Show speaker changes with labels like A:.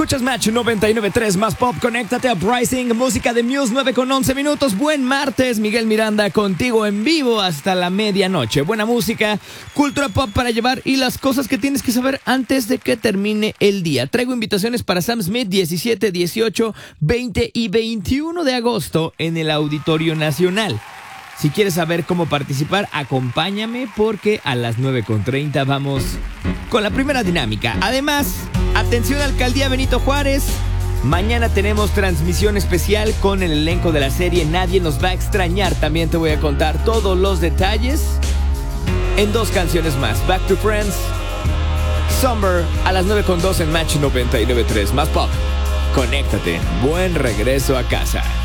A: Escuchas Match 99.3 más pop. Conéctate a Uprising, música de Muse, 9:11. Buen martes, Miguel Miranda contigo en vivo hasta la medianoche. Buena música, cultura pop para llevar y las cosas que tienes que saber antes de que termine el día. Traigo invitaciones para Sam Smith 17, 18, 20 y 21 de agosto en el Auditorio Nacional. Si quieres saber cómo participar, acompáñame porque a las 9:30 vamos con la primera dinámica. Además, atención Alcaldía Benito Juárez. Mañana tenemos transmisión especial con el elenco de la serie Nadie nos va a extrañar. También te voy a contar todos los detalles en 2 canciones más. Back to Friends, Summer, a las 9:02 en Match 99.3 más pop. Conéctate. Buen regreso a casa.